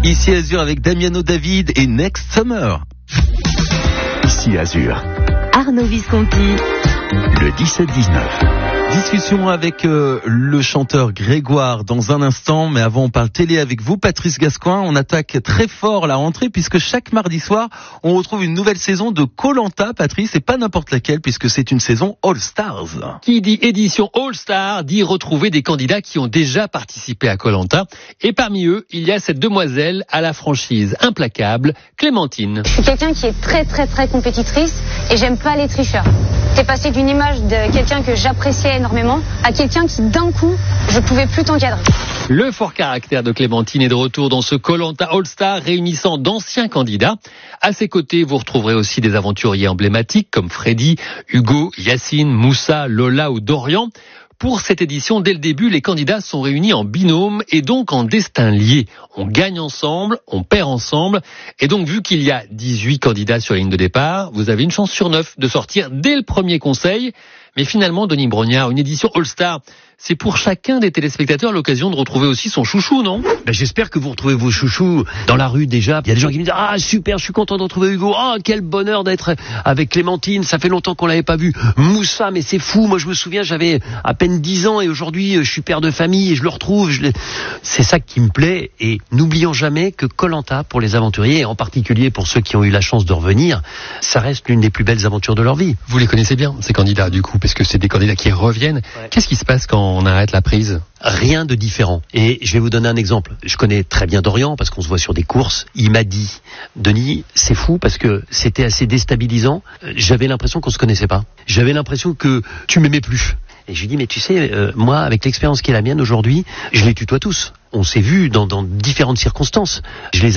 Ici Azur avec Damiano David et Next Summer. Ici Azur. Arnaud Visconti. Le 17-19. Discussion avec le chanteur Grégoire dans un instant, mais avant on parle télé avec vous, Patrice Gascoin. On attaque très fort la rentrée puisque chaque mardi soir, on retrouve une nouvelle saison de Koh-Lanta, Patrice, et pas n'importe laquelle puisque c'est une saison All Stars. Qui dit édition All Star dit retrouver des candidats qui ont déjà participé à Koh-Lanta. Et parmi eux, il y a cette demoiselle à la franchise implacable, Clémentine. Je suis quelqu'un qui est très compétitrice et j'aime pas les tricheurs. C'est passé d'une image de quelqu'un que j'appréciais énormément à quelqu'un qui d'un coup je pouvais plus t'encadrer. Le fort caractère de Clémentine est de retour dans ce Koh-Lanta All Star réunissant d'anciens candidats. À ses côtés, vous retrouverez aussi des aventuriers emblématiques comme Freddy, Hugo, Yacine, Moussa, Lola ou Dorian. Pour cette édition, dès le début, les candidats sont réunis en binôme et donc en destin lié. On gagne ensemble, on perd ensemble. Et donc, vu qu'il y a 18 candidats sur la ligne de départ, vous avez une chance sur 9 de sortir dès le premier conseil. Mais finalement, Denis Brognard, une édition All-Star, c'est pour chacun des téléspectateurs l'occasion de retrouver aussi son chouchou, non ? J'espère que vous retrouvez vos chouchous dans la rue déjà. Il y a des gens qui me disent « Ah super, je suis content de retrouver Hugo. Ah quel bonheur d'être avec Clémentine, ça fait longtemps qu'on l'avait pas vu. Moussa, mais c'est fou, moi je me souviens, j'avais à peine 10 ans et aujourd'hui je suis père de famille et je le retrouve. C'est ça qui me plaît et n'oublions jamais que Koh-Lanta pour les aventuriers et en particulier pour ceux qui ont eu la chance de revenir, ça reste l'une des plus belles aventures de leur vie. Vous les connaissez bien, ces candidats du coup, parce que c'est des candidats qui reviennent. Ouais. Qu'est-ce qui se passe quand on arrête la prise ? Rien de différent. Et je vais vous donner un exemple. Je connais très bien Dorian parce qu'on se voit sur des courses. Il m'a dit, Denis, c'est fou parce que c'était assez déstabilisant. J'avais l'impression qu'on se connaissait pas. J'avais l'impression que tu m'aimais plus. Et je lui dis, mais tu sais, moi, avec l'expérience qui est la mienne aujourd'hui, je les tutoie tous. On s'est vus dans différentes circonstances. Je les